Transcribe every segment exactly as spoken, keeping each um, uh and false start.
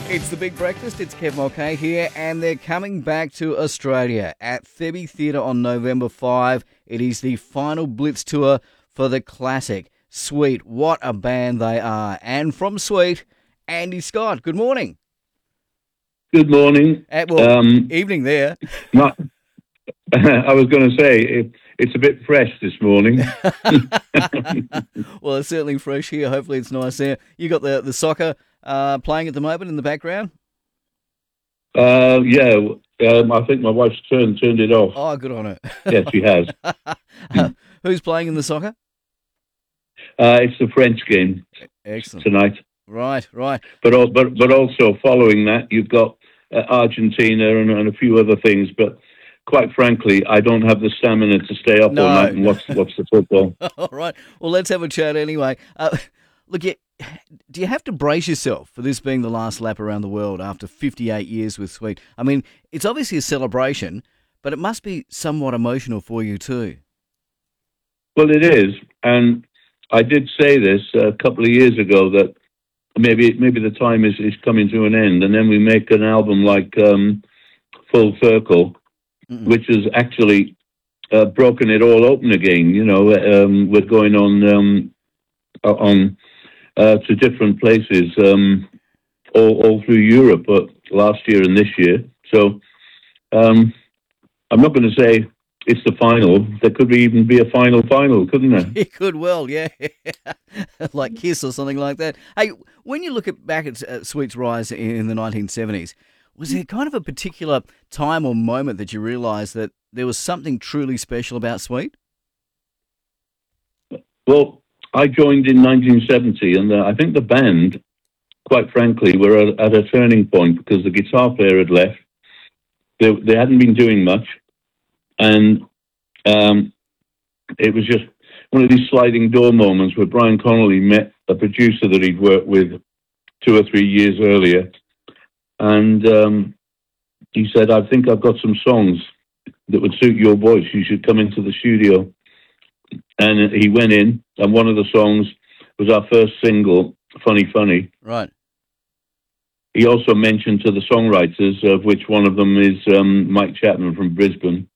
It's the Big Breakfast. It's Kev Mulcahy here, and they're coming back to Australia at Thebby Theatre on November fifth. It is the final Blitz tour for the classic Sweet. What a band they are. And from Sweet, Andy Scott. Good morning. Good morning. Uh, well, um, evening there. my, I was going to say, it, it's a bit fresh this morning. Well, it's certainly fresh here. Hopefully it's nice there. You got the, the soccer uh, playing at the moment in the background? Uh, yeah, um, I think my wife's turned, turned it off. Oh, good on her. Yes, she has. uh, who's playing in the soccer? Uh, it's the French game Excellent. tonight. Right, right. But al- but but also following that, you've got uh, Argentina and, and a few other things. But quite frankly, I don't have the stamina to stay up No. all night and watch watch the football. All right. Well, let's have a chat anyway. Uh, look, you, do you have to brace yourself for this being the last lap around the world after fifty-eight years with Sweet? I mean, it's obviously a celebration, but it must be somewhat emotional for you too. Well, it is, and I did say this a couple of years ago that maybe maybe the time is, is coming to an end, and then we make an album like um, Full Circle, Mm-mm. which has actually uh, broken it all open again. You know, um, we're going on um, on uh, to different places um, all, all through Europe, but last year and this year. So um, I'm not going to say it's the final. There could be even be a final final, couldn't there? It could well, yeah. Like Kiss or something like that. Hey, when you look at back at uh, Sweet's rise in the nineteen seventies, was there kind of a particular time or moment that you realised that there was something truly special about Sweet? Well, I joined in nineteen seventy, and uh, I think the band, quite frankly, were at, at a turning point because the guitar player had left. They, they hadn't been doing much, and um, it was just one of these sliding door moments where Brian Connolly met a producer that he'd worked with two or three years earlier, and um, he said, "I think I've got some songs that would suit your voice. You should come into the studio." And he went in, and one of the songs was our first single, Funny Funny. Right. He also mentioned to the songwriters, of which one of them is um, Mike Chapman from Brisbane.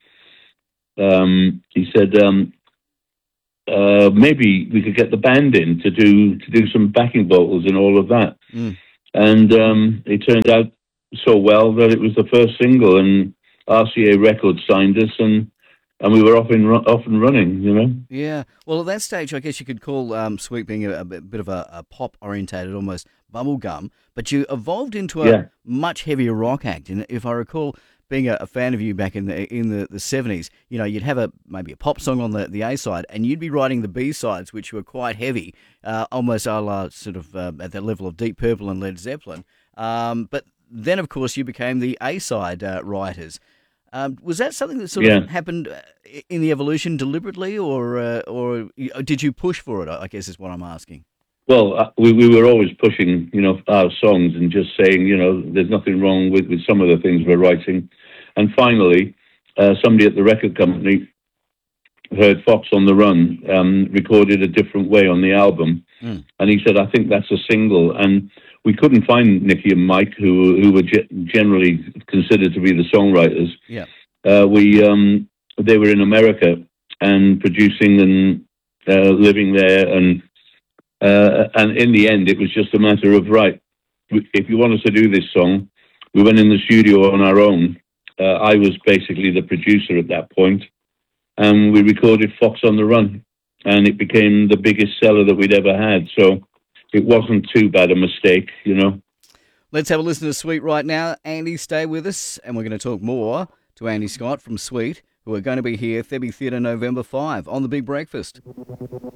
Um, he said, um, uh, maybe we could get the band in to do to do some backing vocals and all of that. Mm. And um, it turned out so well that it was the first single, and R C A Records signed us, and and we were off and, ru- off and running, you know? Yeah. Well, at that stage, I guess you could call um, Sweet being a, a bit of a, a pop-orientated, almost bubblegum, but you evolved into a Yeah. much heavier rock act. And if I recall being a, a fan of you back in the in the, the seventies, you know, you'd have a maybe a pop song on the, the A side, and you'd be writing the B sides, which were quite heavy, uh, almost a la sort of uh, at the level of Deep Purple and Led Zeppelin. Um, but then, of course, you became the A side uh, writers. Um, was that something that sort Yeah. of happened uh, in the evolution deliberately, or uh, or did you push for it? I guess is what I'm asking. Well, uh, we, we were always pushing, you know, our songs and just saying, you know, there's nothing wrong with, with some of the things we're writing. And finally, uh, somebody at the record company heard Fox on the Run um, recorded a different way on the album. Mm. And he said, I think that's a single. And we couldn't find Nicky and Mike, who who were ge- generally considered to be the songwriters. Yeah. Uh, we um, they were in America and producing and uh, living there, and uh, and in the end, it was just a matter of right. If you want us to do this song, we went in the studio on our own. Uh, I was basically the producer at that point, and we recorded Fox on the Run, and it became the biggest seller that we'd ever had. So it wasn't too bad a mistake, you know. Let's have a listen to Sweet right now. Andy, stay with us, and we're going to talk more to Andy Scott from Sweet, who are going to be here, Thebby Theatre, November fifth, on The Big Breakfast.